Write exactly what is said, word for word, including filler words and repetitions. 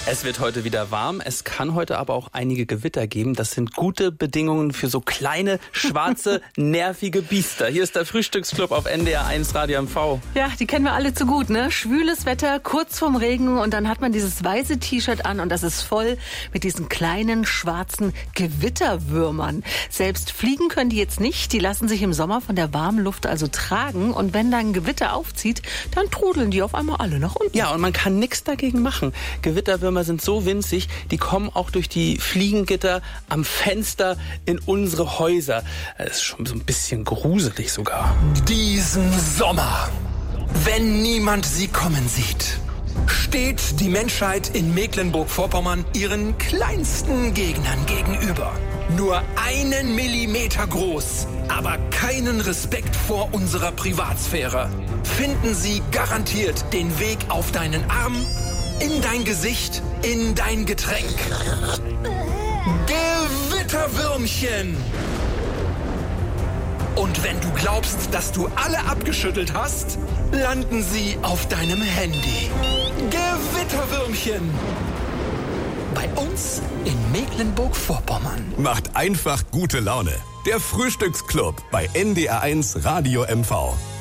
Es wird heute wieder warm. Es kann heute aber auch einige Gewitter geben. Das sind gute Bedingungen für so kleine, schwarze, nervige Biester. Hier ist der Frühstücksclub auf N D R eins Radio M V. Ja, die kennen wir alle zu gut, ne? Schwüles Wetter, kurz vorm Regen und dann hat man dieses weiße T-Shirt an und das ist voll mit diesen kleinen, schwarzen Gewitterwürmern. Selbst fliegen können die jetzt nicht. Die lassen sich im Sommer von der warmen Luft also tragen und wenn dann ein Gewitter aufzieht, dann trudeln die auf einmal alle nach unten. Ja, und man kann nichts dagegen machen. Gewitterwürmer sind so winzig, die kommen auch durch die Fliegengitter am Fenster in unsere Häuser. Das ist schon so ein bisschen gruselig sogar. Diesen Sommer, wenn niemand sie kommen sieht, steht die Menschheit in Mecklenburg-Vorpommern ihren kleinsten Gegnern gegenüber. Nur einen Millimeter groß, aber keinen Respekt vor unserer Privatsphäre. Finden sie garantiert den Weg auf deinen Arm, in dein Gesicht, in dein Getränk. Gewitterwürmchen! Und wenn du glaubst, dass du alle abgeschüttelt hast, landen sie auf deinem Handy. Gewitterwürmchen! Bei uns in Mecklenburg-Vorpommern. Macht einfach gute Laune. Der Frühstücksclub bei N D R eins Radio M V.